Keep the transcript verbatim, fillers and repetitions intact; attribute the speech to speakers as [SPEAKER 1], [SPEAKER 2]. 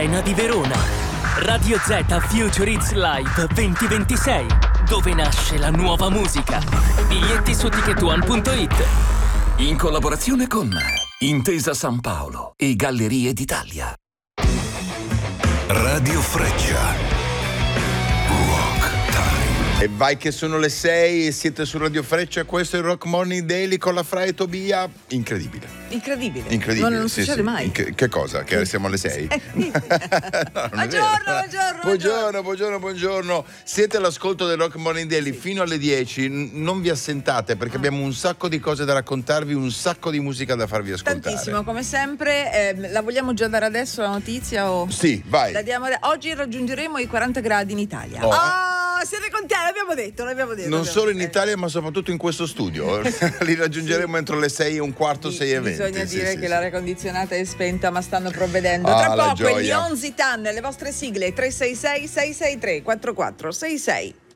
[SPEAKER 1] Arena di Verona. Radio Z Future Hits Live duemilaventisei, dove nasce la nuova musica. Biglietti su ticket one punto it.
[SPEAKER 2] In collaborazione con Intesa San Paolo e Gallerie d'Italia.
[SPEAKER 3] Radio Freccia.
[SPEAKER 4] E vai che sono le sei, siete su Radio Freccia, questo è il Rock Morning Daily con la Fra e Tobia. Incredibile.
[SPEAKER 5] Incredibile.
[SPEAKER 4] Incredibile.
[SPEAKER 5] Non, non
[SPEAKER 4] sì,
[SPEAKER 5] succede
[SPEAKER 4] sì.
[SPEAKER 5] mai.
[SPEAKER 4] Che, che cosa? Che siamo alle sei?
[SPEAKER 5] no, buongiorno, buongiorno,
[SPEAKER 4] buongiorno, buongiorno, buongiorno. Siete all'ascolto del Rock Morning Daily sì. fino alle dieci. Non vi assentate perché ah. abbiamo un sacco di cose da raccontarvi, un sacco di musica da farvi ascoltare.
[SPEAKER 5] Tantissimo, come sempre. Eh, la vogliamo già dare adesso la notizia? O...
[SPEAKER 4] Sì, vai.
[SPEAKER 5] La diamo... Oggi raggiungeremo i quaranta gradi in Italia.
[SPEAKER 4] Oh.
[SPEAKER 5] oh siete contenti? L'abbiamo detto, l'abbiamo detto.
[SPEAKER 4] Non
[SPEAKER 5] l'abbiamo
[SPEAKER 4] solo in
[SPEAKER 5] detto.
[SPEAKER 4] Italia, ma soprattutto in questo studio. Li raggiungeremo sì. entro le sei e un quarto, sei e venti.
[SPEAKER 5] Bisogna
[SPEAKER 4] sì,
[SPEAKER 5] dire
[SPEAKER 4] sì,
[SPEAKER 5] che
[SPEAKER 4] sì.
[SPEAKER 5] l'aria condizionata è spenta, ma stanno provvedendo.
[SPEAKER 4] Ah,
[SPEAKER 5] Tra poco
[SPEAKER 4] gioia.
[SPEAKER 5] il Lion Zitan, le vostre sigle tre sei sei sei sei tre quattro quattro sei sei.